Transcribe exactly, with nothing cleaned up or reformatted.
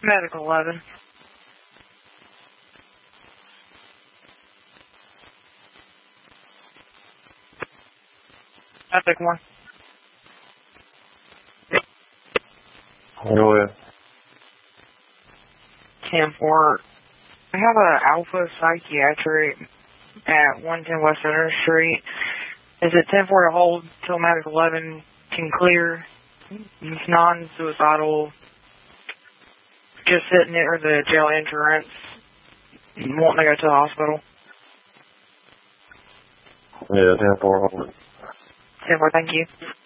Medical eleven. Epic one. Go ahead. ten four. I have a Alpha Psychiatric at one ten West Center Street. Is it ten four to hold till Medical eleven can clear? It's non-suicidal. Just sitting near the jail entrance. Wanting to go to the hospital. Yeah, ten four. ten four, thank you.